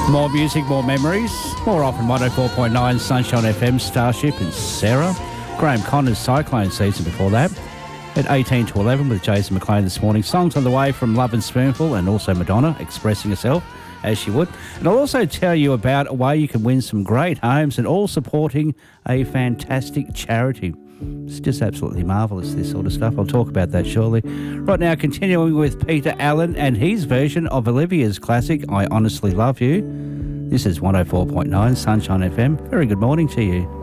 More music, more memories. More often 104.9 Sunshine FM, Starship and Sarah. Graham Connor's Cyclone season before that. At 18 to 11 with Jason McLean this morning. Songs on the way from Love and Spoonful and also Madonna expressing herself as she would. And I'll also tell you about a way you can win some great homes and all supporting a fantastic charity. It's just absolutely marvellous, this sort of stuff. I'll talk about that shortly. Right now, continuing with Peter Allen and his version of Olivia's classic, I Honestly Love You. This is 104.9 Sunshine FM. Very good morning to you.